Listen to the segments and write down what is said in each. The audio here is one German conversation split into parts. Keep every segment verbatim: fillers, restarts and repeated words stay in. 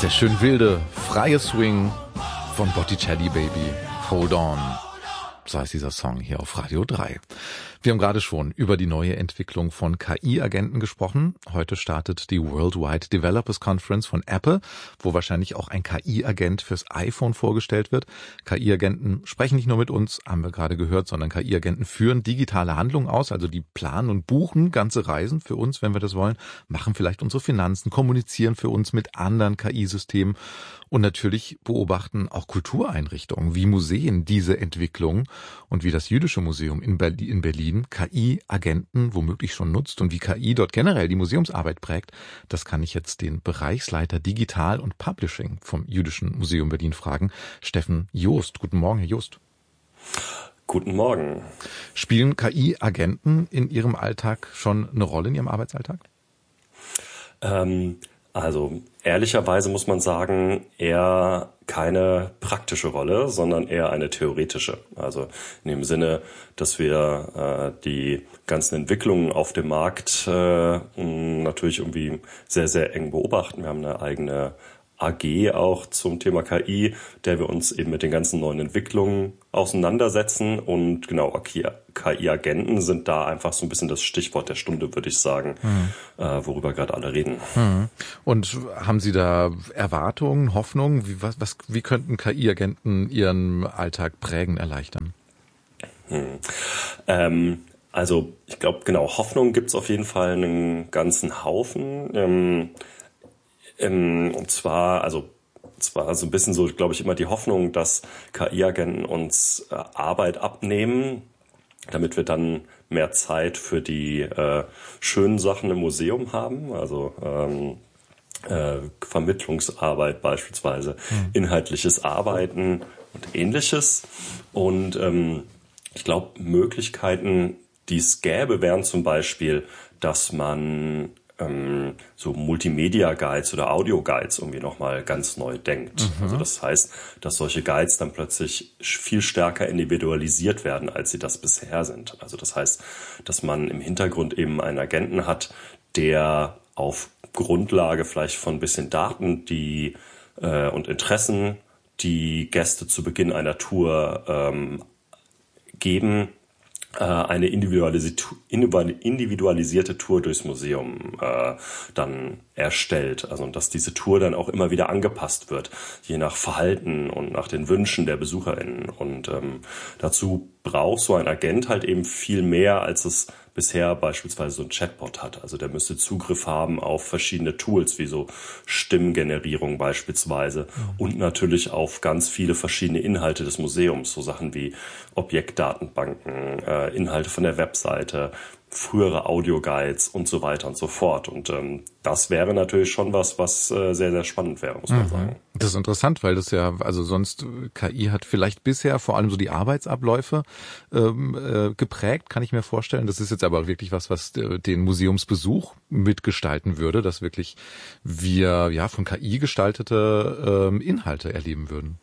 Der schön wilde, freie Swing von Botticelli Baby. Hold on. So heißt dieser Song hier auf Radio drei. Wir haben gerade schon über die neue Entwicklung von K I-Agenten gesprochen. Heute startet die Worldwide Developers Conference von Apple, wo wahrscheinlich auch ein K I-Agent fürs iPhone vorgestellt wird. K I-Agenten sprechen nicht nur mit uns, haben wir gerade gehört, sondern K I-Agenten führen digitale Handlungen aus, also die planen und buchen ganze Reisen für uns, wenn wir das wollen, machen vielleicht unsere Finanzen, kommunizieren für uns mit anderen K I-Systemen und natürlich beobachten auch Kultureinrichtungen wie Museen diese Entwicklung und wie das Jüdische Museum in Berlin K I-Agenten womöglich schon nutzt und wie K I dort generell die Museumsarbeit prägt, das kann ich jetzt den Bereichsleiter Digital und Publishing vom Jüdischen Museum Berlin fragen, Steffen Joost. Guten Morgen, Herr Joost. Guten Morgen. Spielen K I-Agenten in Ihrem Alltag schon eine Rolle, in Ihrem Arbeitsalltag? Ähm, also ehrlicherweise muss man sagen, eher keine praktische Rolle, sondern eher eine theoretische. Also in dem Sinne, dass wir äh, die ganzen Entwicklungen auf dem Markt äh, natürlich irgendwie sehr, sehr eng beobachten. Wir haben eine eigene A G auch zum Thema K I, der wir uns eben mit den ganzen neuen Entwicklungen auseinandersetzen. Und genau, K I-Agenten sind da einfach so ein bisschen das Stichwort der Stunde, würde ich sagen, mhm. äh, worüber gerade alle reden. Mhm. Und haben Sie da Erwartungen, Hoffnungen? Wie, was, was, wie könnten K I-Agenten Ihren Alltag prägen, erleichtern? Mhm. Ähm, also ich glaube, genau, Hoffnung gibt's auf jeden Fall einen ganzen Haufen. Ähm, Und zwar, also zwar so ein bisschen so, glaube ich, immer die Hoffnung, dass K I-Agenten uns äh, Arbeit abnehmen, damit wir dann mehr Zeit für die äh, schönen Sachen im Museum haben, also ähm, äh, Vermittlungsarbeit beispielsweise, mhm. inhaltliches Arbeiten und Ähnliches. Und ähm, ich glaube, Möglichkeiten, die es gäbe, wären zum Beispiel, dass man so Multimedia-Guides oder Audio-Guides irgendwie nochmal ganz neu denkt. Mhm. Also das heißt, dass solche Guides dann plötzlich viel stärker individualisiert werden, als sie das bisher sind. Also das heißt, dass man im Hintergrund eben einen Agenten hat, der auf Grundlage vielleicht von ein bisschen Daten die äh, und Interessen, die Gäste zu Beginn einer Tour ähm, geben, eine individualisierte Tour durchs Museum äh, dann erstellt. Also dass diese Tour dann auch immer wieder angepasst wird, je nach Verhalten und nach den Wünschen der BesucherInnen. Und ähm, dazu braucht so ein Agent halt eben viel mehr, als es bisher beispielsweise so ein Chatbot hat. Also der müsste Zugriff haben auf verschiedene Tools, wie so Stimmgenerierung beispielsweise und natürlich auf ganz viele verschiedene Inhalte des Museums, so Sachen wie Objektdatenbanken, äh, Inhalte von der Webseite, frühere Audioguides und so weiter und so fort. Und ähm, das wäre natürlich schon was, was äh, sehr, sehr spannend wäre, muss man mhm. sagen. Das ist interessant, weil das ja, also sonst K I hat vielleicht bisher vor allem so die Arbeitsabläufe ähm, äh, geprägt, kann ich mir vorstellen. Das ist jetzt aber wirklich was, was äh, den Museumsbesuch mitgestalten würde, dass wirklich wir ja von K I gestaltete ähm, Inhalte erleben würden.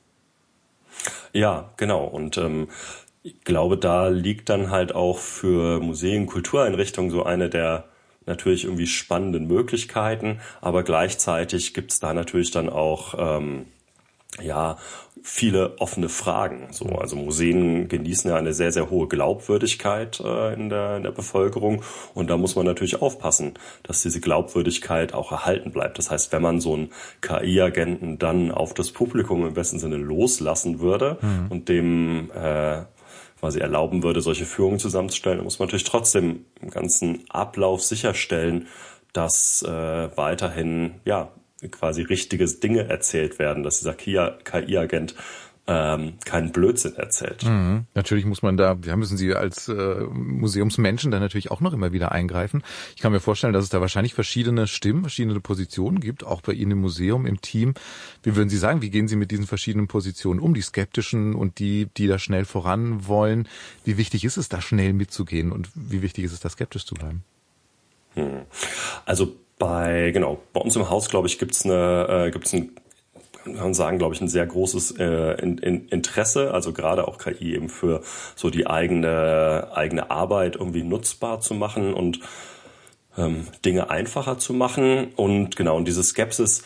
Ja, genau. Und ähm, ich glaube, da liegt dann halt auch für Museen, Kultureinrichtungen so eine der natürlich irgendwie spannenden Möglichkeiten, aber gleichzeitig gibt's da natürlich dann auch ähm, ja viele offene Fragen. So, also Museen genießen ja eine sehr, sehr hohe Glaubwürdigkeit äh, in der, in der Bevölkerung und da muss man natürlich aufpassen, dass diese Glaubwürdigkeit auch erhalten bleibt. Das heißt, wenn man so einen K I-Agenten dann auf das Publikum im besten Sinne loslassen würde mhm. und dem äh, quasi erlauben würde, solche Führungen zusammenzustellen, dann muss man natürlich trotzdem im ganzen Ablauf sicherstellen, dass äh, weiterhin ja quasi richtige Dinge erzählt werden, dass dieser K I-Agent ähm, keinen Blödsinn erzählt. Mhm. Natürlich muss man da, ja, müssen Sie als äh, Museumsmenschen dann natürlich auch noch immer wieder eingreifen. Ich kann mir vorstellen, dass es da wahrscheinlich verschiedene Stimmen, verschiedene Positionen gibt, auch bei Ihnen im Museum, im Team. Wie würden Sie sagen, wie gehen Sie mit diesen verschiedenen Positionen um, die skeptischen und die, die da schnell voran wollen? Wie wichtig ist es, da schnell mitzugehen und wie wichtig ist es, da skeptisch zu bleiben? Hm. Also bei, genau, bei uns im Haus, glaube ich, gibt's eine, äh, gibt's ein kann man sagen, glaube ich, ein sehr großes äh, in, in Interesse, also gerade auch K I eben für so die eigene eigene Arbeit irgendwie nutzbar zu machen und ähm, Dinge einfacher zu machen. Und genau, und diese Skepsis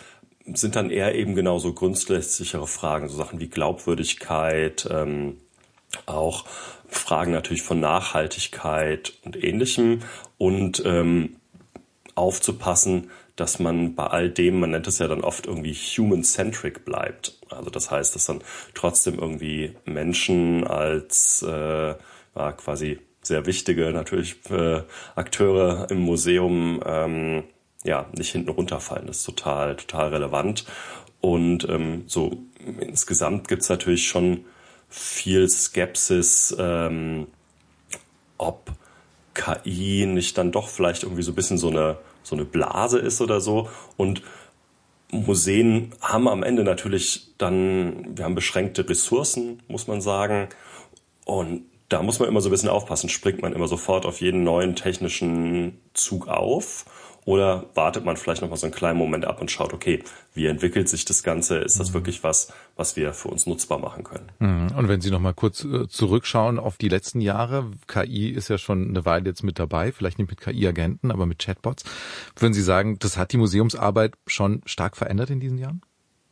sind dann eher eben genauso grundsätzlichere Fragen, so Sachen wie Glaubwürdigkeit, ähm, auch Fragen natürlich von Nachhaltigkeit und Ähnlichem und ähm, aufzupassen, dass man bei all dem, man nennt es ja dann oft irgendwie human-centric bleibt. Also das heißt, dass dann trotzdem irgendwie Menschen als äh, ja, quasi sehr wichtige natürlich äh, Akteure im Museum ähm, ja nicht hinten runterfallen. Das ist total, total relevant. Und ähm, so insgesamt gibt's natürlich schon viel Skepsis, ähm, ob K I nicht dann doch vielleicht irgendwie so ein bisschen so eine so eine Blase ist oder so. Und Museen haben am Ende natürlich dann, wir haben beschränkte Ressourcen, muss man sagen. Und da muss man immer so ein bisschen aufpassen. Springt man immer sofort auf jeden neuen technischen Zug auf? Oder wartet man vielleicht noch mal so einen kleinen Moment ab und schaut, okay, wie entwickelt sich das Ganze? Ist das wirklich was, was wir für uns nutzbar machen können? Und wenn Sie noch mal kurz äh, zurückschauen auf die letzten Jahre, K I ist ja schon eine Weile jetzt mit dabei, vielleicht nicht mit K I-Agenten, aber mit Chatbots. Würden Sie sagen, das hat die Museumsarbeit schon stark verändert in diesen Jahren?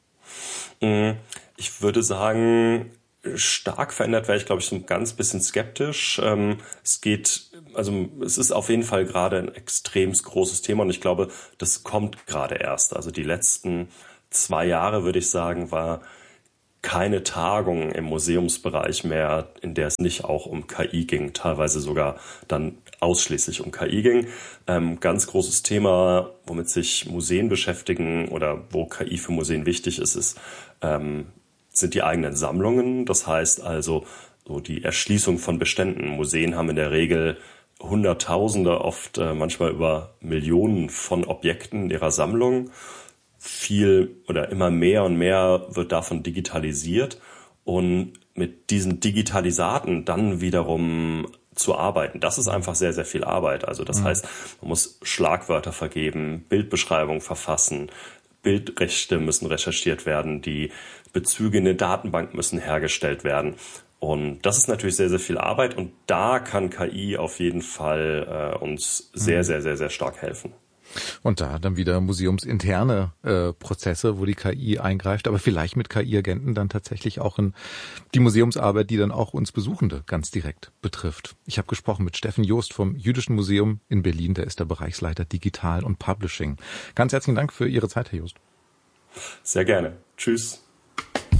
Ich würde sagen, stark verändert wäre ich, glaube ich, so ein ganz bisschen skeptisch. Ähm, es geht, also es ist auf jeden Fall gerade ein extrem großes Thema und ich glaube, das kommt gerade erst. Also die letzten zwei Jahre, würde ich sagen, war keine Tagung im Museumsbereich mehr, in der es nicht auch um K I ging, teilweise sogar dann ausschließlich um K I ging. Ähm, ganz großes Thema, womit sich Museen beschäftigen oder wo K I für Museen wichtig ist, ist ähm, sind die eigenen Sammlungen. Das heißt also so die Erschließung von Beständen. Museen haben in der Regel Hunderttausende, oft äh, manchmal über Millionen von Objekten in ihrer Sammlung. Viel oder immer mehr und mehr wird davon digitalisiert. Und mit diesen Digitalisaten dann wiederum zu arbeiten, das ist einfach sehr, sehr viel Arbeit. Also das mhm. heißt, man muss Schlagwörter vergeben, Bildbeschreibung verfassen, Bildrechte müssen recherchiert werden, die Bezüge in der Datenbank müssen hergestellt werden. Und das ist natürlich sehr, sehr viel Arbeit und da kann K I auf jeden Fall äh, uns sehr, sehr, sehr, sehr stark helfen. Und da dann wieder museumsinterne äh, Prozesse, wo die K I eingreift, aber vielleicht mit K I-Agenten dann tatsächlich auch in die Museumsarbeit, die dann auch uns Besuchende ganz direkt betrifft. Ich habe gesprochen mit Steffen Joost vom Jüdischen Museum in Berlin, der ist der Bereichsleiter Digital und Publishing. Ganz herzlichen Dank für Ihre Zeit, Herr Joost. Sehr gerne. Tschüss.